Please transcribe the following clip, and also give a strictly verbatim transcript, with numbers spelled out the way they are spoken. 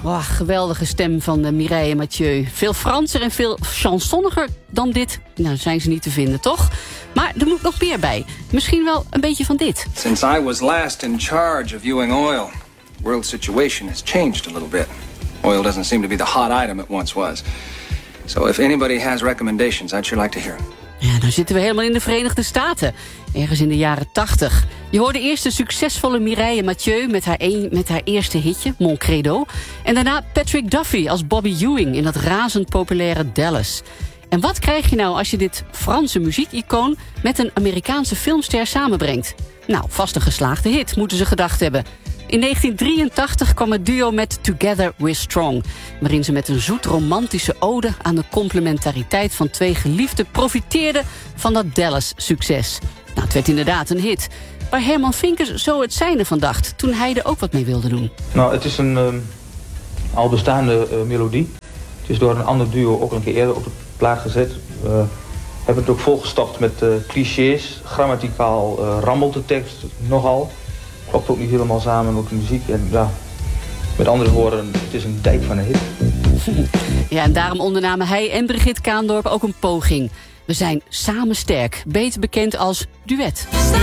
Oh, geweldige stem van uh, Mireille Mathieu. Veel Franser en veel chansonniger dan dit. Nou, zijn ze niet te vinden, toch? Maar er moet nog meer bij. Misschien wel een beetje van dit. Since I was last in charge of Ewing Oil, the world situation has changed a little bit. Oil doesn't seem to be the hot item it once was. So if anybody has recommendations, I'd sure like to hear them. Ja, dan zitten we helemaal in de Verenigde Staten. Ergens in de jaren tachtig. Je hoorde eerst de succesvolle Mireille Mathieu met haar, een, met haar eerste hitje, Mon Credo. En daarna Patrick Duffy als Bobby Ewing in dat razend populaire Dallas. En wat krijg je nou als je dit Franse muziekicoon met een Amerikaanse filmster samenbrengt? Nou, vast een geslaagde hit, moeten ze gedacht hebben. In negentien drieëntachtig kwam het duo met Together We're Strong, waarin ze met een zoet romantische ode aan de complementariteit van twee geliefden profiteerden van dat Dallas-succes. Nou, het werd inderdaad een hit, waar Herman Vinkers zo het zijne van dacht toen hij er ook wat mee wilde doen. Nou, het is een um, al bestaande uh, melodie. Het is door een ander duo ook een keer eerder op de plaat gezet. We uh, hebben het ook volgestopt met uh, clichés, grammaticaal uh, rammelt de tekst nogal. Klopt ook niet helemaal samen met de muziek. En ja, met andere woorden, het is een dijk van een hit. Ja, en daarom ondernamen hij en Brigitte Kaandorp ook een poging. We zijn samen sterk, beter bekend als Duet.